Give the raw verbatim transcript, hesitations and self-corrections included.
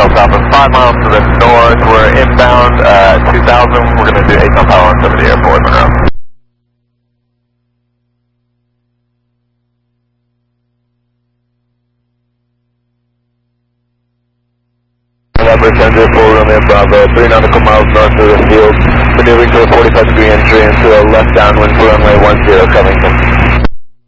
Hotel South is five miles to the north. We're inbound uh, two thousand. We're going to do eight mile power on seven to the airport, Monroe. November ten zero four, room in Bravo, three nautical miles north of the field, maneuvering to a forty-five degree entry into a left downwind for runway one zero, Covington.